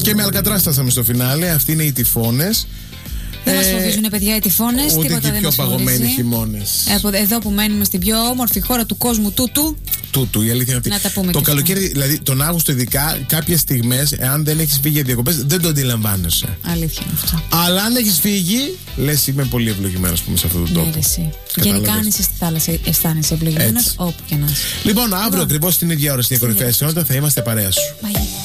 Και με Αλκατρά φτάσαμε στο φινάλε. Αυτοί είναι οι τυφώνες. Δεν μας φοβίζουν, παιδιά, οι τυφώνες. Ούτε τίποτα και οι δεν πιο μας παγωμένοι φοβίζει. χειμώνες. Εδώ που μένουμε στην πιο όμορφη χώρα του κόσμου, Τούτου, η αλήθεια είναι να τα πούμε ότι το και καλοκαίρι, αυτά. δηλαδή τον Αύγουστο, ειδικά κάποιες στιγμές, εάν δεν έχεις φύγει για διακοπές, δεν το αντιλαμβάνεσαι. Αλήθεια είναι αυτό. Αλλά αν έχεις φύγει, λες είμαι πολύ ευλογημένος που είμαι σε αυτόν τον τόπο. Ναι, εσύ. Κατάλαβες. Γενικά, αν είσαι στη θάλασσα, αισθάνεσαι ευλογημένος Έτσι. όπου και να είσαι. Λοιπόν, αύριο ακριβώς την ίδια ώρα στην κορυφαία συνότητα θα είμαστε παρέα σου. Bye.